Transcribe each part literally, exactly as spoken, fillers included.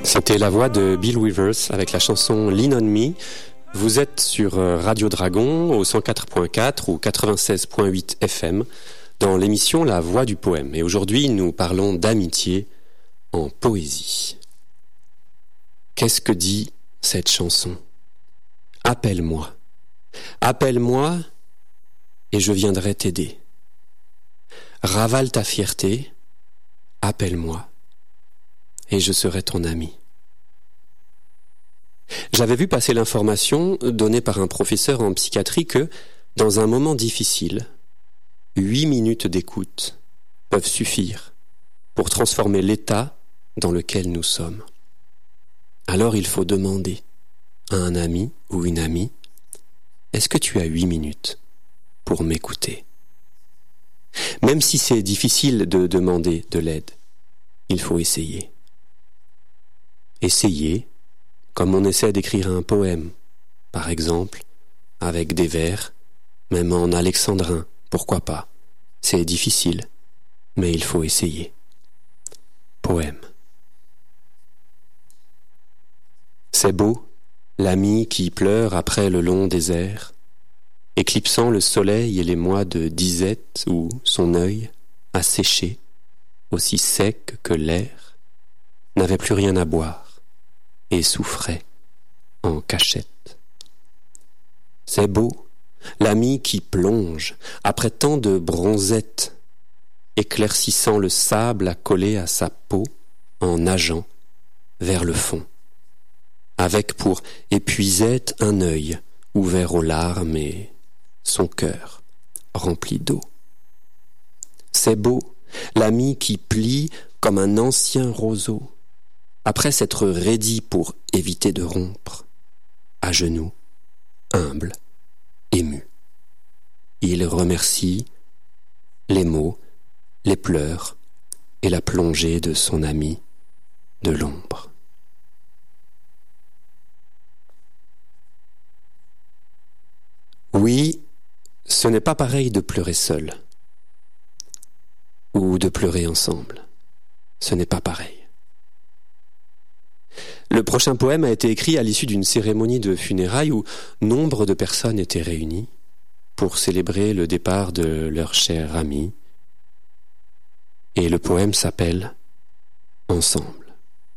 C'était la voix de Bill Withers avec la chanson Lean on Me. Vous êtes sur Radio Dragon au cent quatre point quatre ou quatre-vingt-seize point huit F M dans l'émission La Voix du Poème. Et aujourd'hui, nous parlons d'amitié en poésie. Qu'est-ce que dit cette chanson ? Appelle-moi. Appelle-moi et je viendrai t'aider. Ravale ta fierté, appelle-moi et je serai ton ami. J'avais vu passer l'information donnée par un professeur en psychiatrie que, dans un moment difficile, huit minutes d'écoute peuvent suffire pour transformer l'état dans lequel nous sommes. Alors il faut demander à un ami ou une amie « Est-ce que tu as huit minutes pour m'écouter ?» Même si c'est difficile de demander de l'aide, il faut essayer. Essayer, comme on essaie d'écrire un poème, par exemple, avec des vers, même en alexandrin, pourquoi pas. C'est difficile, mais il faut essayer. Poème. C'est beau, l'ami qui pleure après le long désert, éclipsant le soleil et les mois de disette où son œil, asséché, aussi sec que l'air, n'avait plus rien à boire et souffrait en cachette. C'est beau, l'ami qui plonge après tant de bronzettes, éclaircissant le sable accolé à sa peau en nageant vers le fond, avec pour épuisette un œil ouvert aux larmes et son cœur rempli d'eau. C'est beau, l'ami qui plie comme un ancien roseau, après s'être raidi pour éviter de rompre, à genoux, humble, ému. Il remercie les mots, les pleurs et la plongée de son ami de l'ombre. Oui, ce n'est pas pareil de pleurer seul ou de pleurer ensemble. Ce n'est pas pareil. Le prochain poème a été écrit à l'issue d'une cérémonie de funérailles où nombre de personnes étaient réunies pour célébrer le départ de leur cher ami. Et le poème s'appelle « Ensemble ».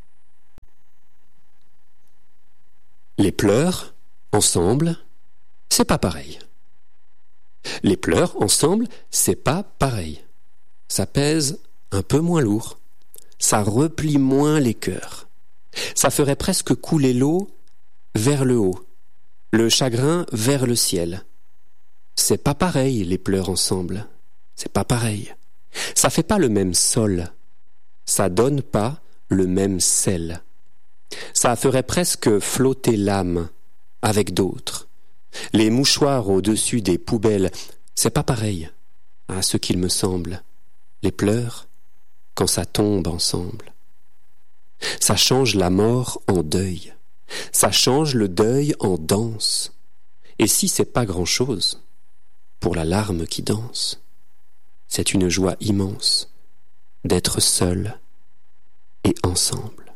Les pleurs, ensemble, c'est pas pareil. Les pleurs, ensemble, c'est pas pareil. Ça pèse un peu moins lourd. Ça replie moins les cœurs. Ça ferait presque couler l'eau vers le haut, le chagrin vers le ciel. C'est pas pareil, les pleurs ensemble. C'est pas pareil. Ça fait pas le même sol. Ça donne pas le même sel. Ça ferait presque flotter l'âme avec d'autres. Les mouchoirs au-dessus des poubelles, c'est pas pareil, à ce qu'il me semble. Les pleurs, quand ça tombe ensemble. Ça change la mort en deuil. Ça change le deuil en danse. Et si c'est pas grand-chose, pour la larme qui danse, c'est une joie immense d'être seul et ensemble.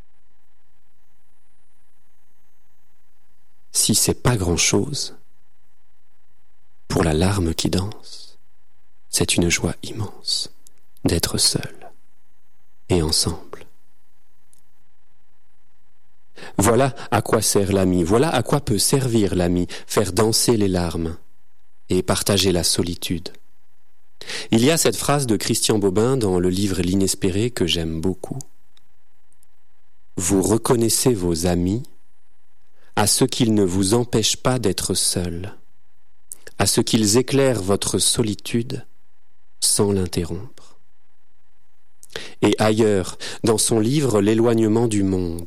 Si c'est pas grand-chose, pour la larme qui danse, c'est une joie immense d'être seul et ensemble. Voilà à quoi sert l'ami, voilà à quoi peut servir l'ami, faire danser les larmes et partager la solitude. Il y a cette phrase de Christian Bobin dans le livre L'Inespéré que j'aime beaucoup. Vous reconnaissez vos amis à ce qu'ils ne vous empêchent pas d'être seuls, à ce qu'ils éclairent votre solitude sans l'interrompre. Et ailleurs, dans son livre L'éloignement du monde,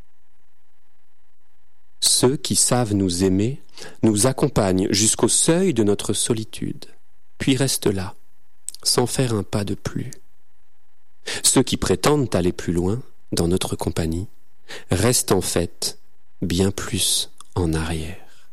ceux qui savent nous aimer nous accompagnent jusqu'au seuil de notre solitude, puis restent là, sans faire un pas de plus. Ceux qui prétendent aller plus loin, dans notre compagnie, restent en fait bien plus en arrière.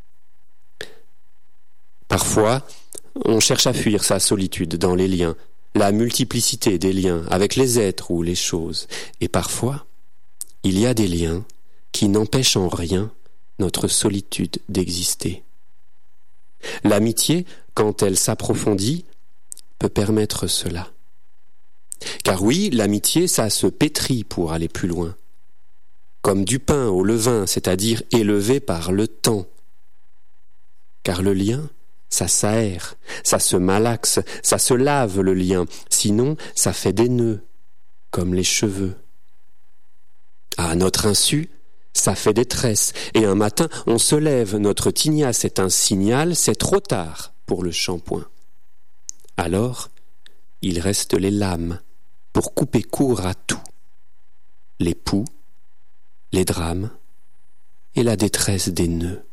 Parfois, on cherche à fuir sa solitude dans les liens, la multiplicité des liens avec les êtres ou les choses. Et parfois, il y a des liens qui n'empêchent en rien notre solitude d'exister. L'amitié, quand elle s'approfondit, peut permettre cela. Car oui, l'amitié, ça se pétrit pour aller plus loin. Comme du pain au levain, c'est-à-dire élevé par le temps. Car le lien, ça s'aère, ça se malaxe, ça se lave le lien, sinon ça fait des nœuds, comme les cheveux. À notre insu, ça fait des tresses, et un matin on se lève, notre tignasse est un signal, c'est trop tard pour le shampoing. Alors, il reste les lames pour couper court à tout, les poux, les drames et la détresse des nœuds.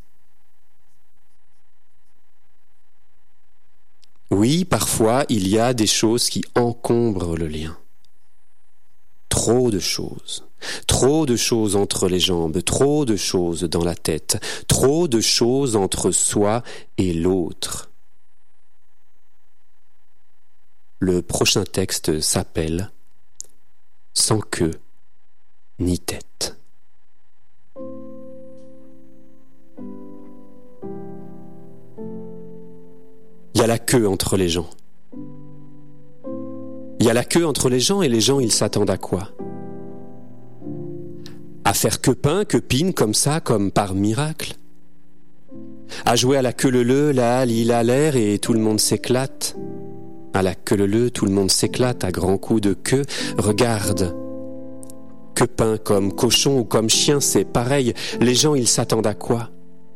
Oui, parfois, il y a des choses qui encombrent le lien. Trop de choses. Trop de choses entre les jambes, trop de choses dans la tête, trop de choses entre soi et l'autre. Le prochain texte s'appelle « Sans queue ni tête ». Il y a la queue entre les gens. Il y a la queue entre les gens et les gens, ils s'attendent à quoi? À faire que pain, que pine, comme ça, comme par miracle? À jouer à la queue leu la il a l'air et tout le monde s'éclate? À la queue leu tout le monde s'éclate à grands coups de queue. Regarde, que pain comme cochon ou comme chien, c'est pareil. Les gens, ils s'attendent à quoi?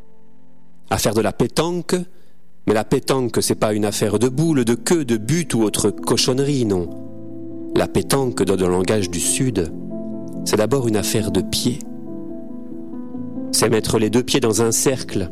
À faire de la pétanque? Mais la pétanque, c'est pas une affaire de boule, de queue, de but ou autre cochonnerie, non. La pétanque, dans le langage du Sud, c'est d'abord une affaire de pieds. C'est mettre les deux pieds dans un cercle.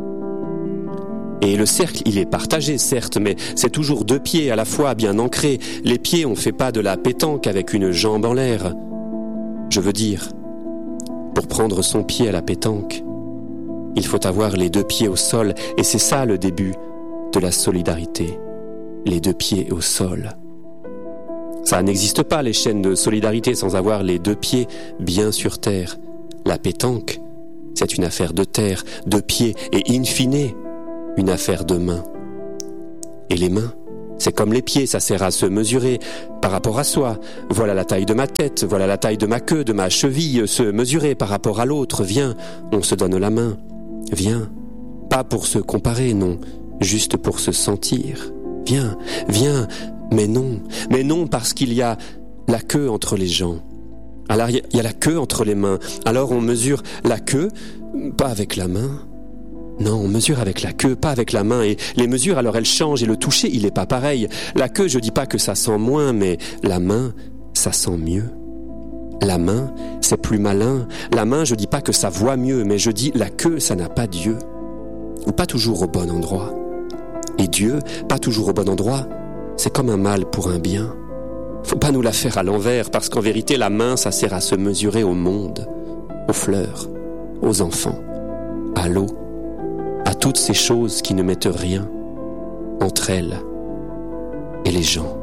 Et le cercle, il est partagé, certes, mais c'est toujours deux pieds à la fois bien ancrés. Les pieds, on fait pas de la pétanque avec une jambe en l'air. Je veux dire, pour prendre son pied à la pétanque, il faut avoir les deux pieds au sol, et c'est ça le début de la solidarité. Les deux pieds au sol. Ça n'existe pas, les chaînes de solidarité, sans avoir les deux pieds bien sur terre. La pétanque, c'est une affaire de terre, de pieds, et in fine, une affaire de mains. Et les mains, c'est comme les pieds, ça sert à se mesurer par rapport à soi. Voilà la taille de ma tête, voilà la taille de ma queue, de ma cheville, se mesurer par rapport à l'autre. Viens, on se donne la main. Viens, pas pour se comparer, non, juste pour se sentir. Viens, viens, mais non, mais non parce qu'il y a la queue entre les gens. Alors il y a la queue entre les mains, alors on mesure la queue, pas avec la main. Non, on mesure avec la queue, pas avec la main, et les mesures alors elles changent, et le toucher il est pas pareil. La queue, je dis pas que ça sent moins, mais la main, ça sent mieux. La main, c'est plus malin. La main, je dis pas que ça voit mieux, mais je dis la queue, ça n'a pas Dieu. Ou pas toujours au bon endroit. Et Dieu, pas toujours au bon endroit, c'est comme un mal pour un bien. Faut pas nous la faire à l'envers, parce qu'en vérité, la main, ça sert à se mesurer au monde, aux fleurs, aux enfants, à l'eau, à toutes ces choses qui ne mettent rien entre elles et les gens.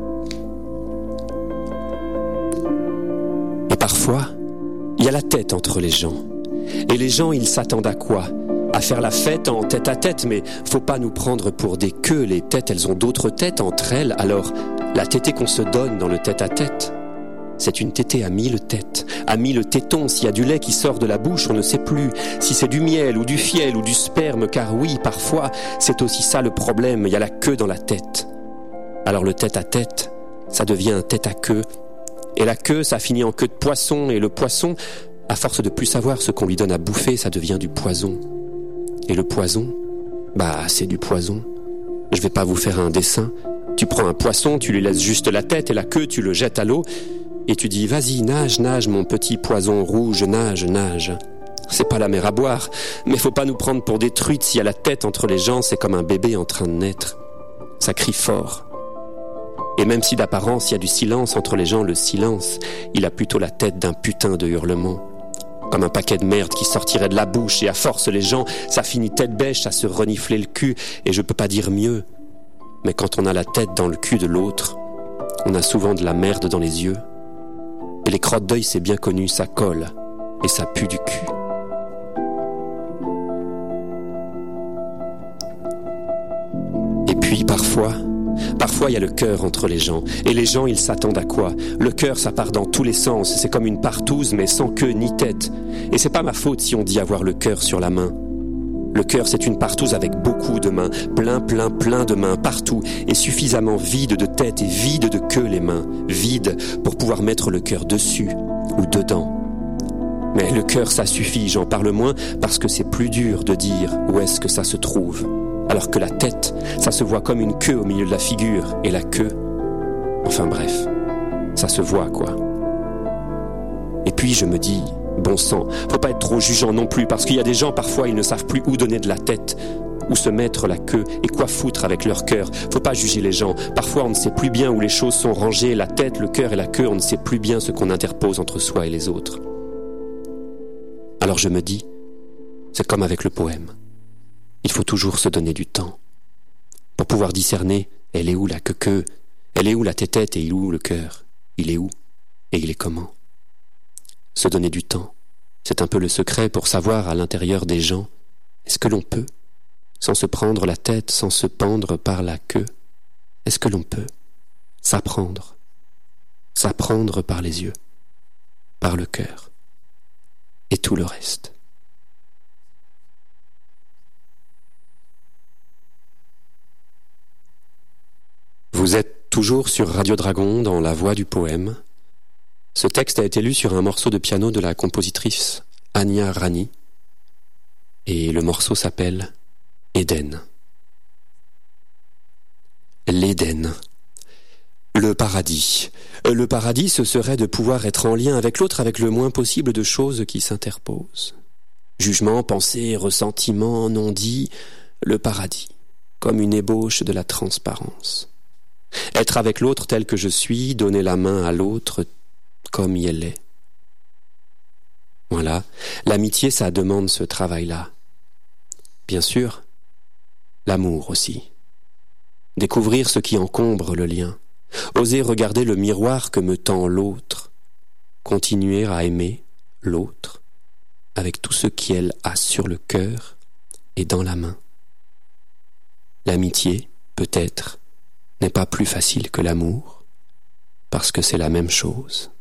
Et parfois, il y a la tête entre les gens. Et les gens, ils s'attendent à quoi? À faire la fête en tête à tête, mais faut pas nous prendre pour des queues. Les têtes, elles ont d'autres têtes entre elles. Alors, la tétée qu'on se donne dans le tête à tête, c'est une tétée à mille têtes, à mille tétons. S'il y a du lait qui sort de la bouche, on ne sait plus. Si c'est du miel ou du fiel ou du sperme, car oui, parfois, c'est aussi ça le problème. Il y a la queue dans la tête. Alors le tête à tête, ça devient un tête à queue. Et la queue, ça finit en queue de poisson. Et le poisson, à force de plus savoir ce qu'on lui donne à bouffer, ça devient du poison. Et le poison, bah c'est du poison. Je vais pas vous faire un dessin. Tu prends un poisson, tu lui laisses juste la tête et la queue, tu le jettes à l'eau. Et tu dis, vas-y, nage, nage, mon petit poison rouge, nage, nage. C'est pas la mer à boire, mais faut pas nous prendre pour des truites. S'il y a la tête entre les gens, c'est comme un bébé en train de naître. Ça crie fort. Et même si d'apparence il y a du silence entre les gens, le silence, il a plutôt la tête d'un putain de hurlement. Comme un paquet de merde qui sortirait de la bouche, et à force les gens, ça finit tête bêche à se renifler le cul, et je peux pas dire mieux. Mais quand on a la tête dans le cul de l'autre, on a souvent de la merde dans les yeux. Et les crottes d'œil, c'est bien connu, ça colle et ça pue du cul. Et puis parfois, parfois il y a le cœur entre les gens. Et les gens, ils s'attendent à quoi? Le cœur, ça part dans tous les sens. C'est comme une partouze, mais sans queue ni tête. Et c'est pas ma faute si on dit avoir le cœur sur la main. Le cœur, c'est une partouze avec beaucoup de mains, plein, plein, plein de mains, partout, et suffisamment vide de tête et vide de queue les mains, vide pour pouvoir mettre le cœur dessus ou dedans. Mais le cœur, ça suffit, j'en parle moins, parce que c'est plus dur de dire où est-ce que ça se trouve. Alors que la tête, ça se voit comme une queue au milieu de la figure, et la queue, enfin bref, ça se voit quoi. Et puis je me dis... Bon sang, faut pas être trop jugeant non plus, parce qu'il y a des gens, parfois, ils ne savent plus où donner de la tête, où se mettre la queue et quoi foutre avec leur cœur. Faut pas juger les gens. Parfois, on ne sait plus bien où les choses sont rangées, la tête, le cœur et la queue, on ne sait plus bien ce qu'on interpose entre soi et les autres. Alors je me dis, c'est comme avec le poème. Il faut toujours se donner du temps. Pour pouvoir discerner, elle est où la queue-queue, elle est où la tête-tête et il est où le cœur, il est où et il est comment. Se donner du temps, c'est un peu le secret pour savoir à l'intérieur des gens, est-ce que l'on peut, sans se prendre la tête, sans se pendre par la queue, est-ce que l'on peut s'apprendre, s'apprendre par les yeux, par le cœur, et tout le reste. Vous êtes toujours sur Radio Dragon dans La Voix du Poème. Ce texte a été lu sur un morceau de piano de la compositrice Anya Rani et le morceau s'appelle Éden. L'Éden. Le paradis. Le paradis, ce serait de pouvoir être en lien avec l'autre avec le moins possible de choses qui s'interposent. Jugement, pensée, ressentiment, non-dit, le paradis, comme une ébauche de la transparence. Être avec l'autre tel que je suis, donner la main à l'autre comme il est. Voilà, l'amitié, ça demande ce travail-là. Bien sûr, l'amour aussi. Découvrir ce qui encombre le lien. Oser regarder le miroir que me tend l'autre. Continuer à aimer l'autre avec tout ce qu'elle a sur le cœur et dans la main. L'amitié, peut-être, n'est pas plus facile que l'amour, parce que c'est la même chose.